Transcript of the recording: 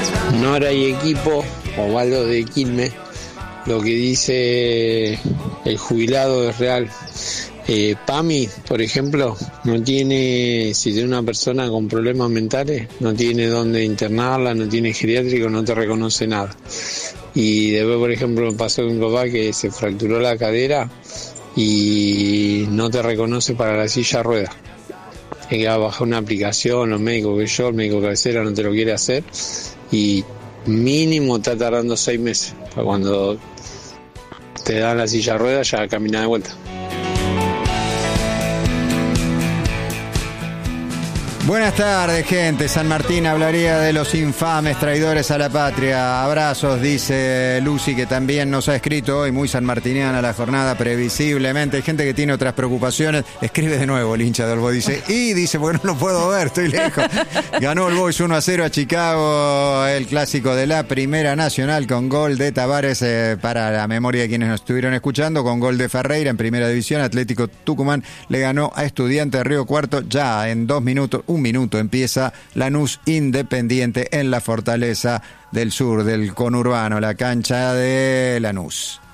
Nora y equipo, Osvaldo de Quilmes, lo que dice el jubilado es real. PAMI, por ejemplo, no tiene, si tiene una persona con problemas mentales, no tiene dónde internarla, no tiene geriátrico, no te reconoce nada. Y después, por ejemplo, me pasó con mi papá que se fracturó la cadera y no te reconoce para la silla de ruedas. Hay que bajar una aplicación, los médicos que yo, el médico cabecera no te lo quiere hacer y mínimo está tardando 6 meses. Para cuando te dan la silla de ruedas ya caminas de vuelta. Buenas tardes, gente. San Martín hablaría de los infames traidores a la patria. Abrazos, dice Lucy, que también nos ha escrito hoy, muy sanmartiniana la jornada, previsiblemente. Hay gente que tiene otras preocupaciones. Escribe de nuevo el hincha del Boys. Dice, porque no lo puedo ver, estoy lejos. Ganó el Boys 1-0 a Chicago, el clásico de la Primera Nacional, con gol de Tavares, para la memoria de quienes nos estuvieron escuchando, con gol de Ferreira en Primera División. Atlético Tucumán le ganó a Estudiantes de Río Cuarto. Ya en 2 minutos, 1 minuto empieza Lanús Independiente en la Fortaleza del Sur, del conurbano, la cancha de Lanús.